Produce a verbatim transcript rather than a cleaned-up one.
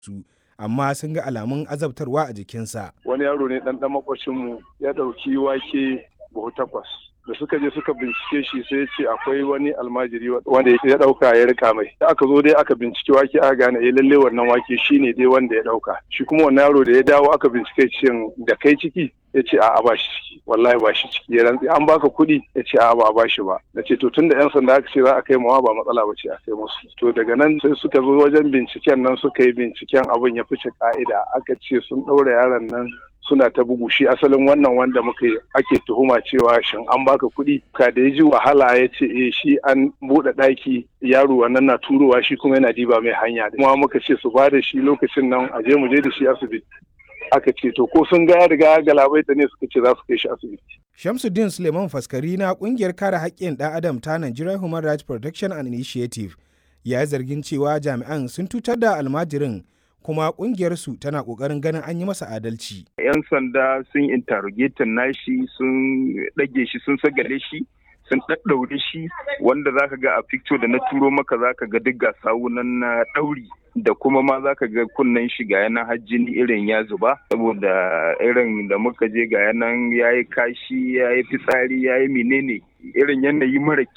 su, amma sun ga alamun azabtarwa a jikinsa. Wani yaro ne ɗan ɗan makwashinmu ya ɗauki wake buhu takwas. Da suka je suka bincike shi sai ce akwai wani almajiri wanda ya ɗauka ya rika mai. Da aka zo dai aka bincike wake aka gane eh lalle wannan wake shine dai wanda ya ɗauka. Shi kuma wannan yaro da ya dawo aka bincike shin da kai ciki ya ce a'a ba shi ciki, wallahi ba shi ciki, ya rantsi an baka kuɗi ya ce a'a ba ba shi ba. Na ce to tun da 'yan sanda aka ce za a kai mawa ba matsala ba ce a kai musu. To daga nan sai suka zo wajen binciken nan suka yi binciken abin ya fice ka'ida aka ce sun ɗaura yaron nan suna ta bugu shi asalin wannan wanda muka ake tuhuma cewa shin an baka kuɗi ka da ya ji wahala ya ce eh shi an buɗe ɗaki yaro wannan na turowa shi kuma yana diba mai hanya kuma muka ce su ba da shi lokacin nan a je mu je da shi asibiti aka ce to ko sun ga ya riga galabaita ne suka ce za su kai shi asibiti. Shamsuddin Suleiman Faskari na kungiyar kare haƙƙin ɗan adam ta Nigerian Human Rights Protection and Initiative ya zargin cewa jami'an sun tutar da almajirin kuma kungiyarsu tana kokarin ganin an yi masa adalci. 'Yan sanda sun interrogatin nashi sun ɗage shi sun sagale shi sun ɗaɗɗaure shi wanda zaka ga a picture da na turo maka zaka ga duk ga sawunan na ɗauri da kuma ma zaka ga kunnen shi ga yanan hajjini irin ya zuba saboda irin da muka je ga yanan yayi kashi yayi fitsari yayi menene irin yanayi mara